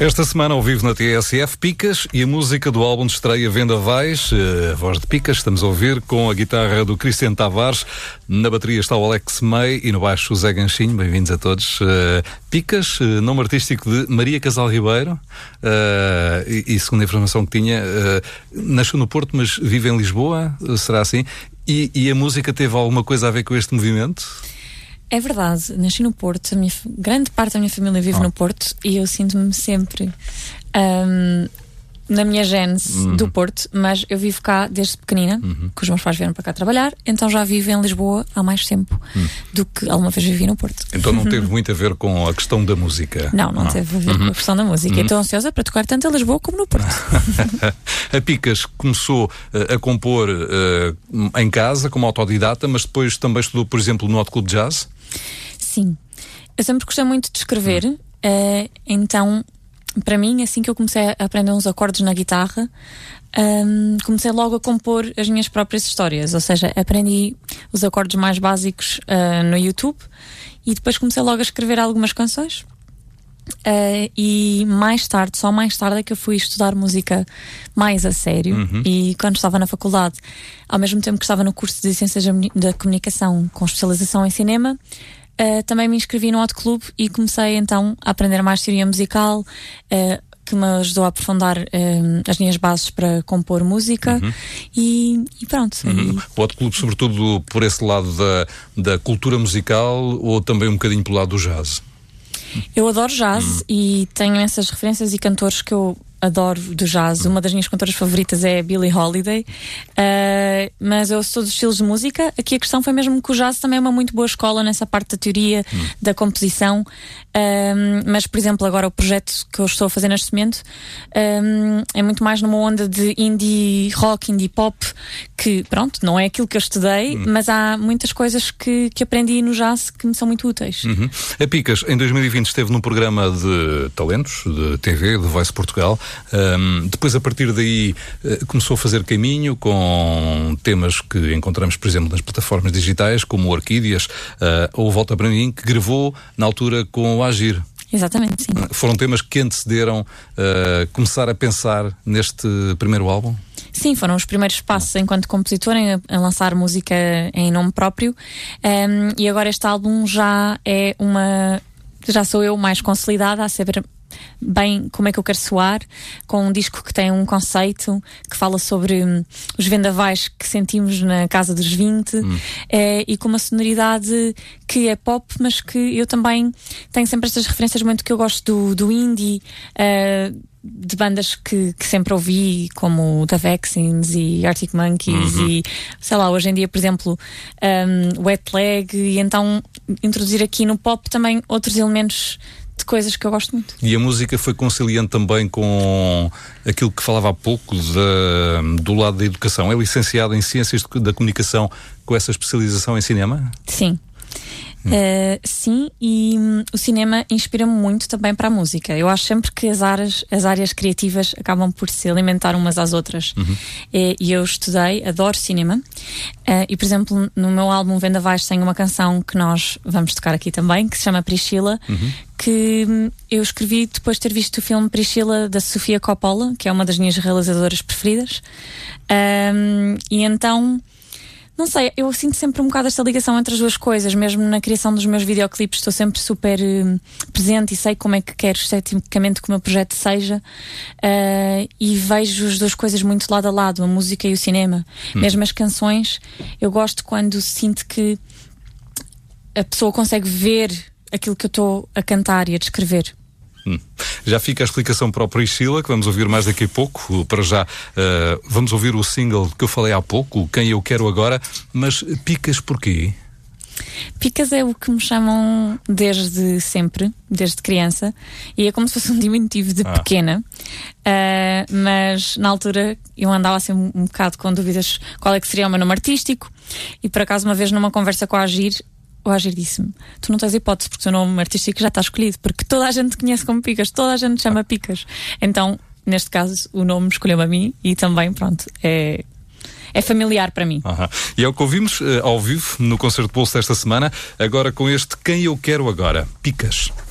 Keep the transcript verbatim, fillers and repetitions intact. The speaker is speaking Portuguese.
Esta semana ao vivo na T S F, Picas e a música do álbum de estreia Vendavais, a voz de Picas, estamos a ouvir com a guitarra do Cristiano Tavares, na bateria está o Alex May e no baixo o Zé Ganchinho. Bem-vindos a todos. Uh, Picas, uh, nome artístico de Maria Casal Ribeiro, uh, e, e segundo a informação que tinha, uh, nasceu no Porto, mas vive em Lisboa, uh, será assim? E, e a música teve alguma coisa a ver com este movimento? É verdade, nasci no Porto, a minha, grande parte da minha família vive oh. no Porto e eu sinto-me sempre um, na minha gênese uhum. do Porto, mas eu vivo cá desde pequenina, uhum. que os meus pais vieram para cá trabalhar, então já vivo em Lisboa há mais tempo uhum. do que alguma vez vivi no Porto. Então não teve muito a ver com a questão da música? Não, não, não. teve a ver uhum. com a questão da música. Uhum. Estou ansiosa para tocar tanto em Lisboa como no Porto. A Picas começou uh, a compor uh, em casa, como autodidata, mas depois também estudou, por exemplo, no Hot Club de Jazz? Sim, eu sempre gostei muito de escrever, hum. uh, então, para mim, assim que eu comecei a aprender uns acordes na guitarra, um, comecei logo a compor as minhas próprias histórias, ou seja, aprendi os acordes mais básicos uh, no YouTube e depois comecei logo a escrever algumas canções. Uh, e mais tarde, só mais tarde é que eu fui estudar música mais a sério. Uhum. E quando estava na faculdade, ao mesmo tempo que estava no curso de Ciências da Comunicação com especialização em cinema, uh, também me inscrevi no Hot Club e comecei então a aprender mais teoria musical, uh, que me ajudou a aprofundar uh, as minhas bases para compor música. Uhum. e, e pronto. Uhum. E... O Hot Club, sobretudo por esse lado da, da cultura musical ou também um bocadinho pelo lado do jazz? Eu adoro jazz hum. e tenho essas referências e cantores que eu adoro do jazz. Hum. Uma das minhas cantoras favoritas é a Billie Holiday, uh, mas eu sou dos estilos de música. Aqui a questão foi mesmo que o jazz também é uma muito boa escola nessa parte da teoria, hum. da composição. Um, mas, por exemplo, agora o projeto que eu estou a fazer neste momento um, é muito mais numa onda de indie rock, indie pop, que, pronto, não é aquilo que eu estudei, hum. mas há muitas coisas que, que aprendi no jazz que me são muito úteis. Uhum. A Picas, em dois mil e vinte, esteve num programa de talentos, de T V, de Voice Portugal. Um, depois, a partir daí, uh, começou a fazer caminho com temas que encontramos, por exemplo, nas plataformas digitais, como o Orquídeas, uh, ou Volta para Mim, que gravou na altura com o Agir. Exatamente, sim. Foram temas que antecederam uh, começar a pensar neste primeiro álbum? Sim, foram os primeiros passos enquanto compositora em, a lançar música em nome próprio, um, e agora este álbum já é uma... já sou eu mais consolidada a saber bem como é que eu quero soar, com um disco que tem um conceito que fala sobre hum, os vendavais que sentimos na casa dos vinte, hum. é, e com uma sonoridade que é pop, mas que eu também tenho sempre estas referências muito que eu gosto do, do indie, uh, de bandas que, que sempre ouvi, como The Vaccines e Arctic Monkeys, uhum. e sei lá, hoje em dia, por exemplo, um, Wet Leg, e então introduzir aqui no pop também outros elementos de coisas que eu gosto muito. E a música foi conciliando também com aquilo que falava há pouco de, do lado da educação. É licenciado em Ciências da Comunicação com essa especialização em cinema? Sim. Hum. Uh, sim, e um, o cinema inspira-me muito também para a música. Eu acho sempre que as áreas, as áreas criativas acabam por se alimentar umas às outras. Uhum. E, e eu estudei, adoro cinema, uh, e por exemplo no meu álbum Vendavais tem uma canção que nós vamos tocar aqui também, que se chama Priscila, uhum. que um, eu escrevi depois de ter visto o filme Priscila da Sofia Coppola, que é uma das minhas realizadoras preferidas, um, e então não sei, eu sinto sempre um bocado esta ligação entre as duas coisas, mesmo na criação dos meus videoclipes estou sempre super uh, presente e sei como é que quero esteticamente que o meu projeto seja, uh, e vejo as duas coisas muito lado a lado, a música e o cinema. Hum. Mesmo as canções, eu gosto quando sinto que a pessoa consegue ver aquilo que eu estou a cantar e a descrever. Hum. Já fica a explicação para o Priscila, que vamos ouvir mais daqui a pouco. Para já, uh, vamos ouvir o single que eu falei há pouco, Quem Eu Quero Agora. Mas Picas porquê? Picas é o que me chamam desde sempre, desde criança, e é como se fosse um diminutivo de ah. pequena, uh, mas na altura eu andava assim um, um bocado com dúvidas qual é que seria o meu nome artístico, e por acaso uma vez numa conversa com a Agir, o Agir disse-me: tu não tens hipótese porque o teu nome artístico já está escolhido, porque toda a gente te conhece como Picas, toda a gente te chama Picas. Então, neste caso, o nome escolheu-me a mim e também, pronto, é, é familiar para mim. Uhum. E é o que ouvimos uh, ao vivo no Concerto de Bolso desta semana, agora com este Quem Eu Quero Agora, Picas.